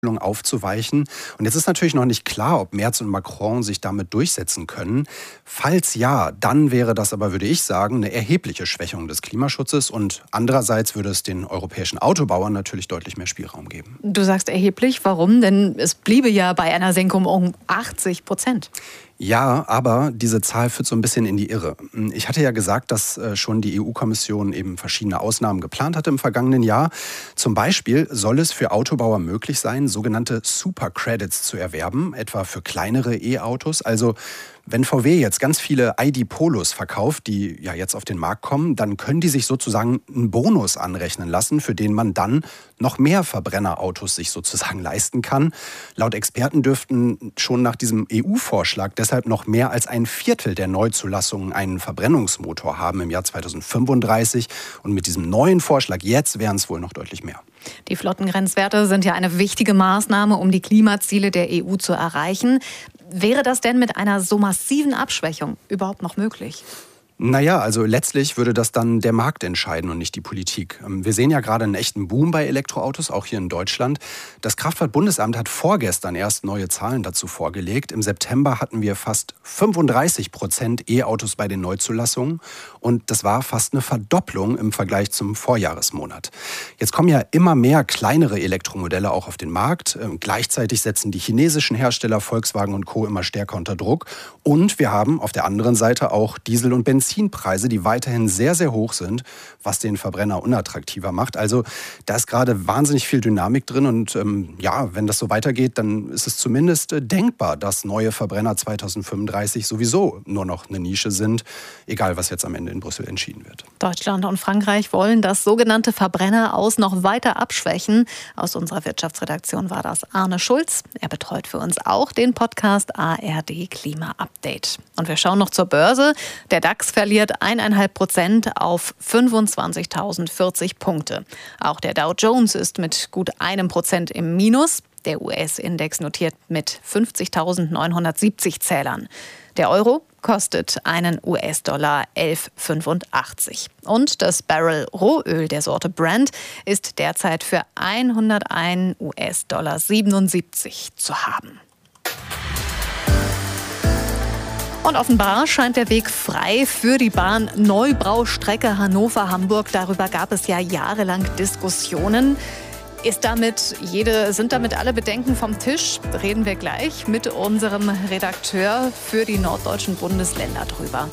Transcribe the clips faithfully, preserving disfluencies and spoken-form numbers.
aufzuweichen. Und jetzt ist natürlich noch nicht klar, ob Merz und Macron sich damit durchsetzen können. Falls ja, dann wäre das aber, würde ich sagen, eine erhebliche Schwächung des Klimaschutzes. Und andererseits würde es den europäischen Autobauern natürlich deutlich mehr Spielraum geben. Du sagst erheblich. Warum? Denn es bliebe ja bei einer Senkung um achtzig Prozent. Ja, aber diese Zahl führt so ein bisschen in die Irre. Ich hatte ja gesagt, dass schon die E U-Kommission eben verschiedene Ausnahmen geplant hatte im vergangenen Jahr. Zum Beispiel soll es für Autobauer möglich sein, sogenannte Supercredits zu erwerben, etwa für kleinere E-Autos. Also wenn V W jetzt ganz viele I D Polos verkauft, die ja jetzt auf den Markt kommen, dann können die sich sozusagen einen Bonus anrechnen lassen, für den man dann noch mehr Verbrennerautos sich sozusagen leisten kann. Laut Experten dürften schon nach diesem E U-Vorschlag deshalb noch mehr als ein Viertel der Neuzulassungen einen Verbrennungsmotor haben im Jahr zweitausendfünfunddreißig. Und mit diesem neuen Vorschlag jetzt wären es wohl noch deutlich mehr. Die Flottengrenzwerte sind ja eine wichtige Maßnahme, um die Klimaziele der E U zu erreichen. Wäre das denn mit einer so massiven Abschwächung überhaupt noch möglich? Naja, also letztlich würde das dann der Markt entscheiden und nicht die Politik. Wir sehen ja gerade einen echten Boom bei Elektroautos, auch hier in Deutschland. Das Kraftfahrtbundesamt hat vorgestern erst neue Zahlen dazu vorgelegt. Im September hatten wir fast fünfunddreißig Prozent E-Autos bei den Neuzulassungen. Und das war fast eine Verdopplung im Vergleich zum Vorjahresmonat. Jetzt kommen ja immer mehr kleinere Elektromodelle auch auf den Markt. Gleichzeitig setzen die chinesischen Hersteller Volkswagen und Co. immer stärker unter Druck. Und wir haben auf der anderen Seite auch Diesel- und Benzin. Benzinpreise, die weiterhin sehr, sehr hoch sind, was den Verbrenner unattraktiver macht. Also da ist gerade wahnsinnig viel Dynamik drin und ähm, ja, wenn das so weitergeht, dann ist es zumindest äh, denkbar, dass neue Verbrenner zweitausendfünfunddreißig sowieso nur noch eine Nische sind, egal was jetzt am Ende in Brüssel entschieden wird. Deutschland und Frankreich wollen das sogenannte Verbrenner aus noch weiter abschwächen. Aus unserer Wirtschaftsredaktion war das Arne Schulz. Er betreut für uns auch den Podcast A R D Klima Update. Und wir schauen noch zur Börse. Der DAX verliert eineinhalb Prozent auf fünfundzwanzigtausendvierzig Punkte. Auch der Dow Jones ist mit gut einem Prozent im Minus. Der U S-Index notiert mit fünfzigtausendneunhundertsiebzig Zählern. Der Euro kostet einen U S-Dollar elf Komma fünfundachtzig. Und das Barrel Rohöl der Sorte Brent ist derzeit für hunderteins U S-Dollar siebenundsiebzig zu haben. Und offenbar scheint der Weg frei für die Bahn-Neubaustrecke Hannover-Hamburg. Darüber gab es ja jahrelang Diskussionen. Ist damit jede, sind damit alle Bedenken vom Tisch? Reden wir gleich mit unserem Redakteur für die norddeutschen Bundesländer drüber.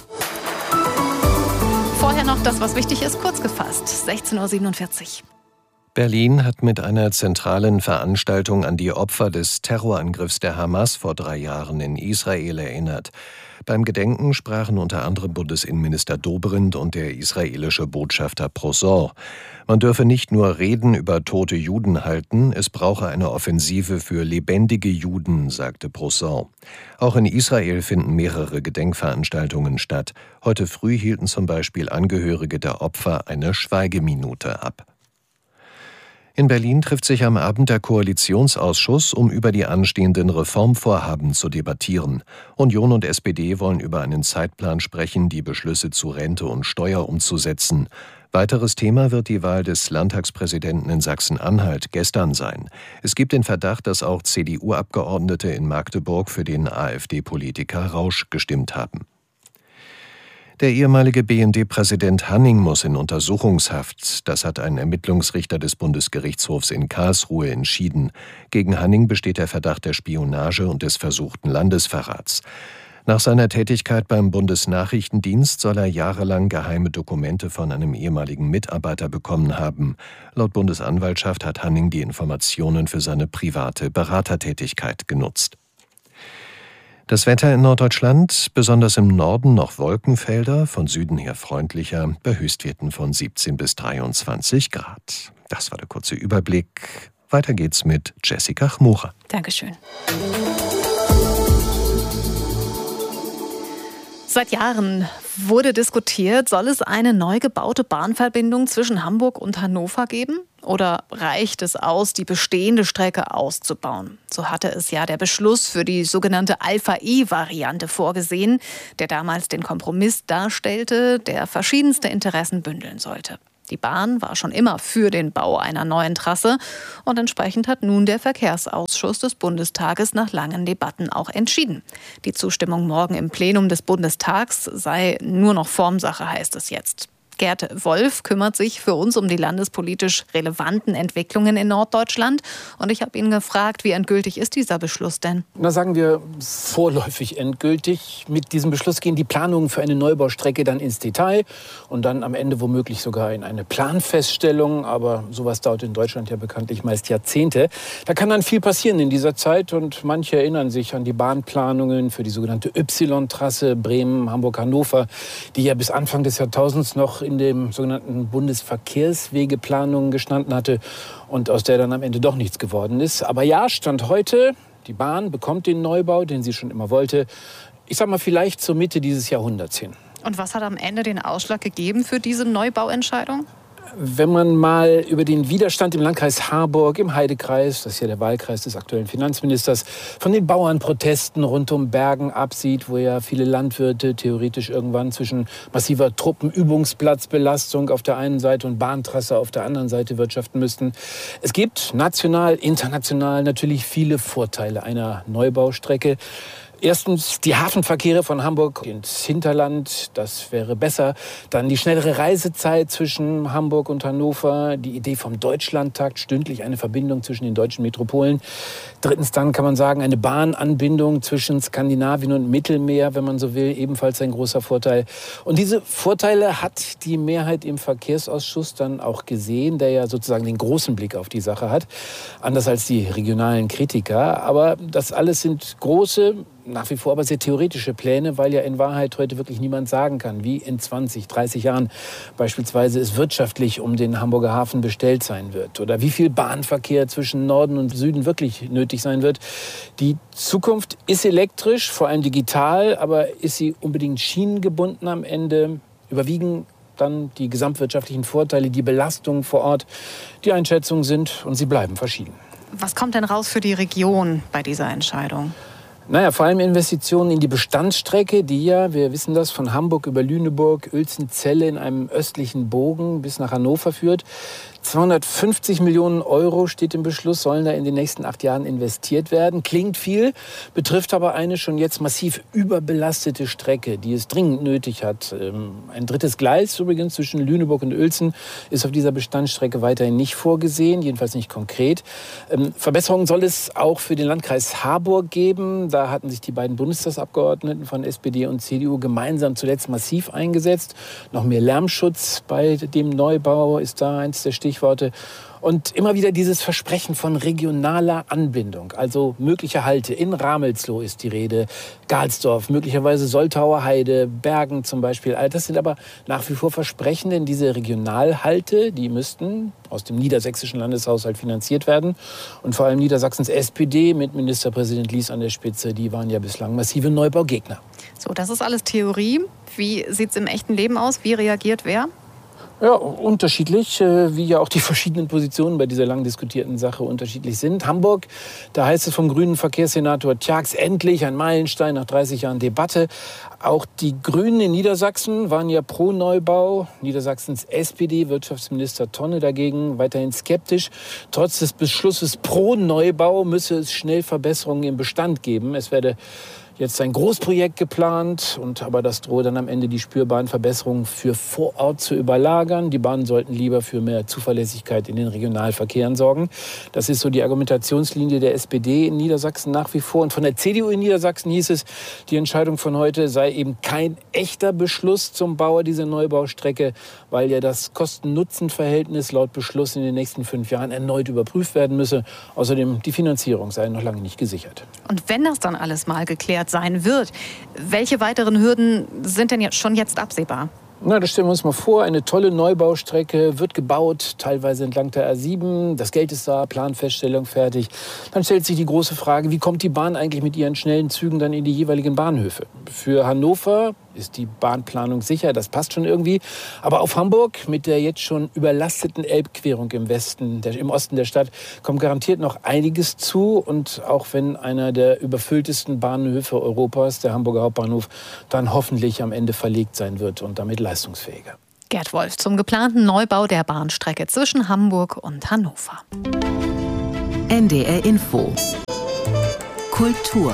Vorher noch das, was wichtig ist, kurz gefasst. sechzehn Uhr siebenundvierzig. Berlin hat mit einer zentralen Veranstaltung an die Opfer des Terrorangriffs der Hamas vor drei Jahren in Israel erinnert. Beim Gedenken sprachen unter anderem Bundesinnenminister Dobrindt und der israelische Botschafter Prosor. Man dürfe nicht nur Reden über tote Juden halten, es brauche eine Offensive für lebendige Juden, sagte Prosor. Auch in Israel finden mehrere Gedenkveranstaltungen statt. Heute früh hielten zum Beispiel Angehörige der Opfer eine Schweigeminute ab. In Berlin trifft sich am Abend der Koalitionsausschuss, um über die anstehenden Reformvorhaben zu debattieren. Union und S P D wollen über einen Zeitplan sprechen, die Beschlüsse zu Rente und Steuer umzusetzen. Weiteres Thema wird die Wahl des Landtagspräsidenten in Sachsen-Anhalt gestern sein. Es gibt den Verdacht, dass auch C D U-Abgeordnete in Magdeburg für den AfD-Politiker Rausch gestimmt haben. Der ehemalige B N D-Präsident Hanning muss in Untersuchungshaft. Das hat ein Ermittlungsrichter des Bundesgerichtshofs in Karlsruhe entschieden. Gegen Hanning besteht der Verdacht der Spionage und des versuchten Landesverrats. Nach seiner Tätigkeit beim Bundesnachrichtendienst soll er jahrelang geheime Dokumente von einem ehemaligen Mitarbeiter bekommen haben. Laut Bundesanwaltschaft hat Hanning die Informationen für seine private Beratertätigkeit genutzt. Das Wetter in Norddeutschland, besonders im Norden noch Wolkenfelder, von Süden her freundlicher, bei Höchstwerten von siebzehn bis dreiundzwanzig Grad. Das war der kurze Überblick. Weiter geht's mit Jessica Chmucha. Dankeschön. Seit Jahren wurde diskutiert, soll es eine neu gebaute Bahnverbindung zwischen Hamburg und Hannover geben? Oder reicht es aus, die bestehende Strecke auszubauen? So hatte es ja der Beschluss für die sogenannte Alpha-E-Variante vorgesehen, der damals den Kompromiss darstellte, der verschiedenste Interessen bündeln sollte. Die Bahn war schon immer für den Bau einer neuen Trasse und entsprechend hat nun der Verkehrsausschuss des Bundestages nach langen Debatten auch entschieden. Die Zustimmung morgen im Plenum des Bundestags sei nur noch Formsache, heißt es jetzt. Gerd Wolf kümmert sich für uns um die landespolitisch relevanten Entwicklungen in Norddeutschland. Und ich habe ihn gefragt, wie endgültig ist dieser Beschluss denn? Na, sagen wir vorläufig endgültig. Mit diesem Beschluss gehen die Planungen für eine Neubaustrecke dann ins Detail und dann am Ende womöglich sogar in eine Planfeststellung. Aber sowas dauert in Deutschland ja bekanntlich meist Jahrzehnte. Da kann dann viel passieren in dieser Zeit und manche erinnern sich an die Bahnplanungen für die sogenannte Y-Trasse Bremen, Hamburg, Hannover, die ja bis Anfang des Jahrtausends noch in dem sogenannten Bundesverkehrswegeplanung gestanden hatte und aus der dann am Ende doch nichts geworden ist. Aber ja, Stand heute, die Bahn bekommt den Neubau, den sie schon immer wollte, ich sag mal vielleicht zur Mitte dieses Jahrhunderts hin. Und was hat am Ende den Ausschlag gegeben für diese Neubauentscheidung? Wenn man mal über den Widerstand im Landkreis Harburg, im Heidekreis, das ist ja der Wahlkreis des aktuellen Finanzministers, von den Bauernprotesten rund um Bergen absieht, wo ja viele Landwirte theoretisch irgendwann zwischen massiver Truppenübungsplatzbelastung auf der einen Seite und Bahntrasse auf der anderen Seite wirtschaften müssten. Es gibt national, international natürlich viele Vorteile einer Neubaustrecke. Erstens die Hafenverkehre von Hamburg ins Hinterland, das wäre besser. Dann die schnellere Reisezeit zwischen Hamburg und Hannover. Die Idee vom Deutschlandtakt, stündlich eine Verbindung zwischen den deutschen Metropolen. Drittens dann kann man sagen, eine Bahnanbindung zwischen Skandinavien und Mittelmeer, wenn man so will, ebenfalls ein großer Vorteil. Und diese Vorteile hat die Mehrheit im Verkehrsausschuss dann auch gesehen, der ja sozusagen den großen Blick auf die Sache hat. Anders als die regionalen Kritiker. Aber das alles sind große, nach wie vor aber sehr theoretische Pläne, weil ja in Wahrheit heute wirklich niemand sagen kann, wie in zwanzig, dreißig Jahren beispielsweise es wirtschaftlich um den Hamburger Hafen bestellt sein wird oder wie viel Bahnverkehr zwischen Norden und Süden wirklich nötig sein wird. Die Zukunft ist elektrisch, vor allem digital, aber ist sie unbedingt schienengebunden am Ende? Überwiegen dann die gesamtwirtschaftlichen Vorteile, die Belastungen vor Ort? Die Einschätzungen sind und sie bleiben verschieden. Was kommt denn raus für die Region bei dieser Entscheidung? Naja, vor allem Investitionen in die Bestandsstrecke, die ja, wir wissen das, von Hamburg über Lüneburg, Uelzen-Celle in einem östlichen Bogen bis nach Hannover führt. zweihundertfünfzig Millionen Euro steht im Beschluss, sollen da in den nächsten acht Jahren investiert werden. Klingt viel, betrifft aber eine schon jetzt massiv überbelastete Strecke, die es dringend nötig hat. Ein drittes Gleis übrigens zwischen Lüneburg und Uelzen ist auf dieser Bestandsstrecke weiterhin nicht vorgesehen, jedenfalls nicht konkret. Verbesserungen soll es auch für den Landkreis Harburg geben. Da hatten sich die beiden Bundestagsabgeordneten von S P D und C D U gemeinsam zuletzt massiv eingesetzt. Noch mehr Lärmschutz bei dem Neubau ist da eins der Stichworte. Und immer wieder dieses Versprechen von regionaler Anbindung, also mögliche Halte. In Ramelsloh ist die Rede, Gahlsdorf, möglicherweise Soltauer Heide, Bergen zum Beispiel. All das sind aber nach wie vor Versprechen, denn diese Regionalhalte, die müssten aus dem niedersächsischen Landeshaushalt finanziert werden. Und vor allem Niedersachsens S P D mit Ministerpräsident Lies an der Spitze, die waren ja bislang massive Neubaugegner. So, das ist alles Theorie. Wie sieht es im echten Leben aus? Wie reagiert wer? Ja, unterschiedlich, wie ja auch die verschiedenen Positionen bei dieser lang diskutierten Sache unterschiedlich sind. Hamburg, da heißt es vom grünen Verkehrssenator Tjax, endlich ein Meilenstein nach dreißig Jahren Debatte. Auch die Grünen in Niedersachsen waren ja pro Neubau. Niedersachsens S P D-Wirtschaftsminister Tonne dagegen weiterhin skeptisch. Trotz des Beschlusses pro Neubau müsse es schnell Verbesserungen im Bestand geben. Es werde jetzt ein Großprojekt geplant, und aber das drohe dann am Ende die spürbaren Verbesserungen für vor Ort zu überlagern. Die Bahnen sollten lieber für mehr Zuverlässigkeit in den Regionalverkehren sorgen. Das ist so die Argumentationslinie der S P D in Niedersachsen nach wie vor. Und von der C D U in Niedersachsen hieß es, die Entscheidung von heute sei eben kein echter Beschluss zum Bau dieser Neubaustrecke, weil ja das Kosten-Nutzen-Verhältnis laut Beschluss in den nächsten fünf Jahren erneut überprüft werden müsse. Außerdem die Finanzierung sei noch lange nicht gesichert. Und wenn das dann alles mal geklärt sein wird, welche weiteren Hürden sind denn jetzt schon jetzt absehbar? Na, das stellen wir uns mal vor. Eine tolle Neubaustrecke wird gebaut, teilweise entlang der A sieben. Das Geld ist da, Planfeststellung fertig. Dann stellt sich die große Frage, wie kommt die Bahn eigentlich mit ihren schnellen Zügen dann in die jeweiligen Bahnhöfe? Für Hannover ist die Bahnplanung sicher, das passt schon irgendwie. Aber auf Hamburg mit der jetzt schon überlasteten Elbquerung im Westen, der, im Osten der Stadt, kommt garantiert noch einiges zu. Und auch wenn einer der überfülltesten Bahnhöfe Europas, der Hamburger Hauptbahnhof, dann hoffentlich am Ende verlegt sein wird und damit leistungsfähiger. Gerd Wolf zum geplanten Neubau der Bahnstrecke zwischen Hamburg und Hannover. N D R Info. Kultur.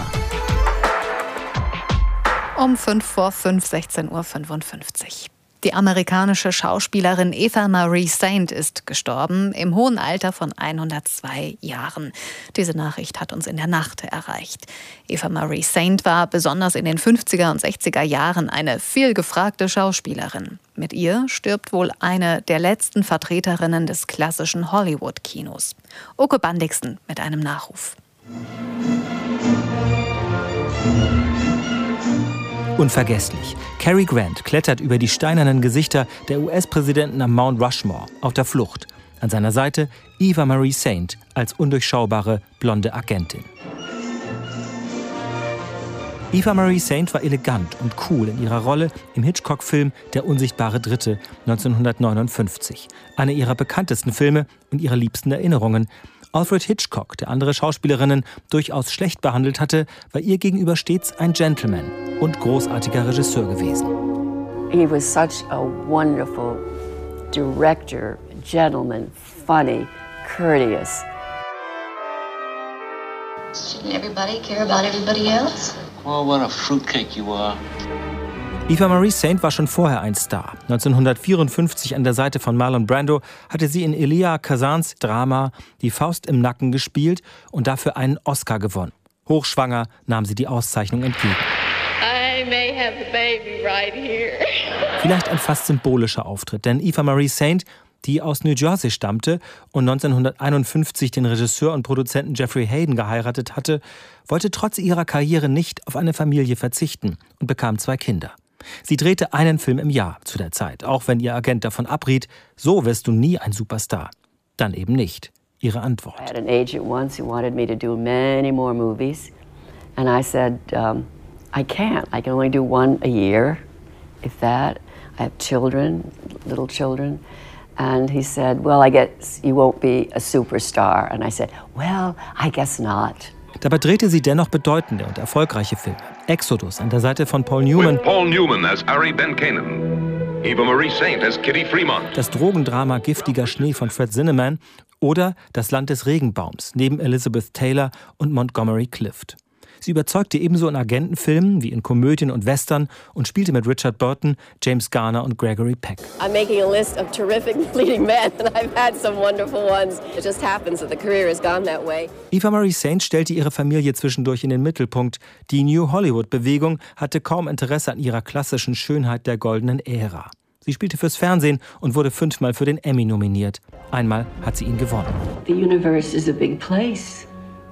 Um fünf vor fünf, sechzehn Uhr fünfundfünfzig. Die amerikanische Schauspielerin Eva Marie Saint ist gestorben, im hohen Alter von hundertzwei Jahren. Diese Nachricht hat uns in der Nacht erreicht. Eva Marie Saint war besonders in den fünfziger und sechziger Jahren eine vielgefragte Schauspielerin. Mit ihr stirbt wohl eine der letzten Vertreterinnen des klassischen Hollywood-Kinos. Oke Bandixen mit einem Nachruf. Unvergesslich. Cary Grant klettert über die steinernen Gesichter der U S-Präsidenten am Mount Rushmore auf der Flucht. An seiner Seite Eva Marie Saint als undurchschaubare blonde Agentin. Eva Marie Saint war elegant und cool in ihrer Rolle im Hitchcock-Film Der unsichtbare Dritte neunzehnhundertneunundfünfzig. Einer ihrer bekanntesten Filme und ihrer liebsten Erinnerungen. Alfred Hitchcock, der andere Schauspielerinnen durchaus schlecht behandelt hatte, war ihr gegenüber stets ein Gentleman und großartiger Regisseur gewesen. He was such a wonderful director, gentleman, funny, courteous. Shouldn't everybody care about everybody else? Oh, what a fruitcake you are. Eva Marie Saint war schon vorher ein Star. neunzehnhundertvierundfünfzig an der Seite von Marlon Brando hatte sie in Elia Kazans Drama Die Faust im Nacken gespielt und dafür einen Oscar gewonnen. Hochschwanger nahm sie die Auszeichnung entgegen. I may have the baby right here. Vielleicht ein fast symbolischer Auftritt, denn Eva Marie Saint, die aus New Jersey stammte und neunzehnhunderteinundfünfzig den Regisseur und Produzenten Jeffrey Hayden geheiratet hatte, wollte trotz ihrer Karriere nicht auf eine Familie verzichten und bekam zwei Kinder. Sie drehte einen Film im Jahr zu der Zeit, auch wenn ihr Agent davon abriet, so wirst du nie ein Superstar. Dann eben nicht. Ihre Antwort. I had an agent once who wanted me to do many more movies. And I said, um, I can't. I can only do one a year, if that. I have children, little children. And he said, well, I guess you won't be a superstar. And I said, well, I guess not. Dabei drehte sie dennoch bedeutende und erfolgreiche Filme. Exodus an der Seite von Paul Newman. With Paul Newman as Harry Ben Cannon. Eva Marie Saint as Kitty Fremont. Das Drogendrama Giftiger Schnee von Fred Zinnemann oder Das Land des Regenbaums neben Elizabeth Taylor und Montgomery Clift. Sie überzeugte ebenso in Agentenfilmen wie in Komödien und Western und spielte mit Richard Burton, James Garner und Gregory Peck. I'm making a list of terrific leading men and I've had some wonderful ones. It just happens that the career has gone that way. Eva Marie Saint stellte ihre Familie zwischendurch in den Mittelpunkt. Die New Hollywood-Bewegung hatte kaum Interesse an ihrer klassischen Schönheit der goldenen Ära. Sie spielte fürs Fernsehen und wurde fünfmal für den Emmy nominiert. Einmal hat sie ihn gewonnen. The universe is a big place.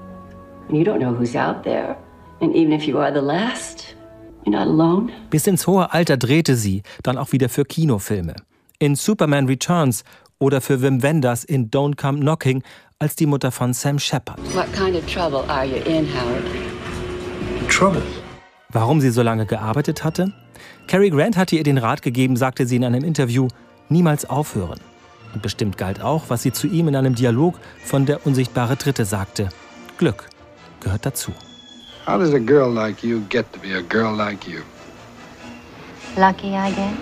And you don't know who's out there. And even if you are the last, you're not alone. Bis ins hohe Alter drehte sie dann auch wieder für Kinofilme. In Superman Returns oder für Wim Wenders in Don't Come Knocking als die Mutter von Sam Shepard. What kind of trouble are you in, Howard? Trouble? Warum sie so lange gearbeitet hatte? Cary Grant hatte ihr den Rat gegeben, sagte sie in einem Interview, niemals aufhören. Und bestimmt galt auch, was sie zu ihm in einem Dialog von Der unsichtbare Dritte sagte. Glück gehört dazu. How does a girl like you get to be a girl like you? Lucky, I guess.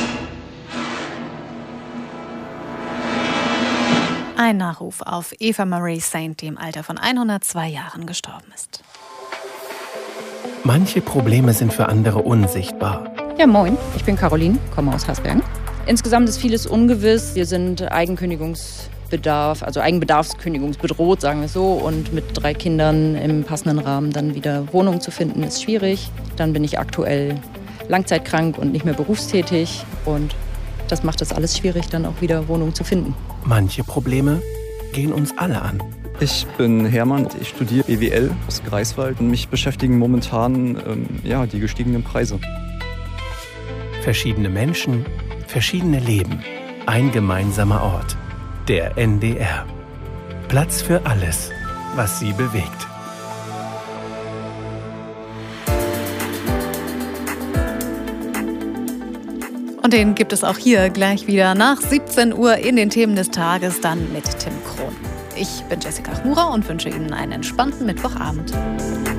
Ein Nachruf auf Eva Marie Saint, die im Alter von hundertzwei Jahren gestorben ist. Manche Probleme sind für andere unsichtbar. Ja, moin, ich bin Caroline, komme aus Hasbergen. Insgesamt ist vieles ungewiss. Wir sind Eigenkündigungsbedarf, also Eigenbedarfskündigungsbedroht, sagen wir es so. Und mit drei Kindern im passenden Rahmen dann wieder Wohnung zu finden, ist schwierig. Dann bin ich aktuell langzeitkrank und nicht mehr berufstätig. Und das macht es alles schwierig, dann auch wieder Wohnung zu finden. Manche Probleme gehen uns alle an. Ich bin Hermann, ich studiere B W L aus Greifswald und mich beschäftigen momentan ähm, ja, die gestiegenen Preise. Verschiedene Menschen, verschiedene Leben, ein gemeinsamer Ort. Der N D R. Platz für alles, was Sie bewegt. Und den gibt es auch hier gleich wieder nach siebzehn Uhr in den Themen des Tages, dann mit Tim Krohn. Ich bin Jessica Chmura und wünsche Ihnen einen entspannten Mittwochabend.